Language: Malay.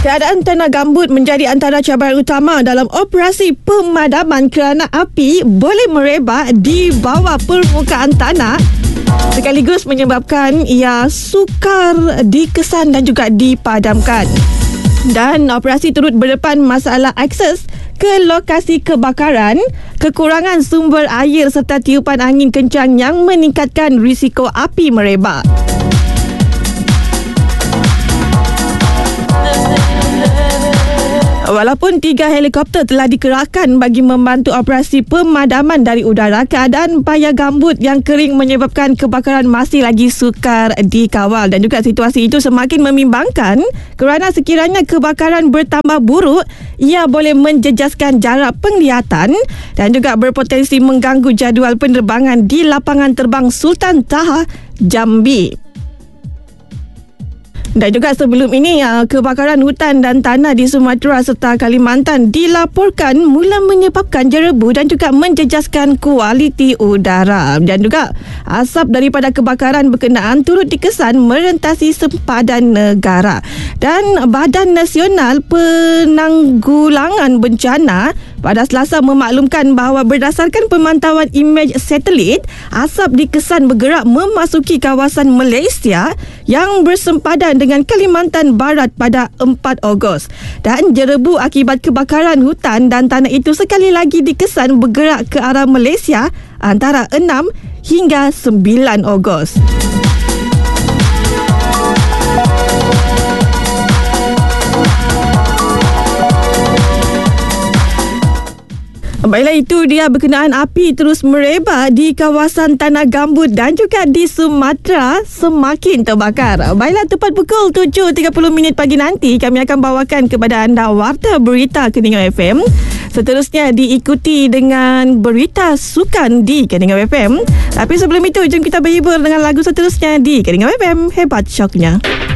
Keadaan tanah gambut menjadi antara cabaran utama dalam operasi pemadaman kerana api boleh merebak di bawah permukaan tanah sekaligus menyebabkan ia sukar dikesan dan juga dipadamkan. Dan operasi turut berdepan masalah akses ke lokasi kebakaran, kekurangan sumber air serta tiupan angin kencang yang meningkatkan risiko api merebak. Walaupun 3 helikopter telah dikerahkan bagi membantu operasi pemadaman dari udara, keadaan paya gambut yang kering menyebabkan kebakaran masih lagi sukar dikawal. Dan juga situasi itu semakin membimbangkan kerana sekiranya kebakaran bertambah buruk, ia boleh menjejaskan jarak penglihatan dan juga berpotensi mengganggu jadual penerbangan di lapangan terbang Sultan Taha, Jambi. Dan juga sebelum ini, kebakaran hutan dan tanah di Sumatera serta Kalimantan dilaporkan mula menyebabkan jerebu dan juga menjejaskan kualiti udara. Dan juga asap daripada kebakaran berkenaan turut dikesan merentasi sempadan negara. Dan Badan Nasional Penanggulangan Bencana pada Selasa memaklumkan bahawa berdasarkan pemantauan imej satelit, asap dikesan bergerak memasuki kawasan Malaysia yang bersempadan dengan Kalimantan Barat pada 4 Ogos. Dan jerebu akibat kebakaran hutan dan tanah itu sekali lagi dikesan bergerak ke arah Malaysia antara 6 hingga 9 Ogos. Baiklah, itu dia berkenaan api terus merebak di kawasan tanah gambut dan juga di Sumatera semakin terbakar. Baiklah, tepat pukul 7.30 pagi nanti kami akan bawakan kepada anda Warta Berita Keningau FM. Seterusnya diikuti dengan berita sukan di Keningau FM. Tapi sebelum itu, jom kita berhibur dengan lagu seterusnya di Keningau FM. Hebat syoknya.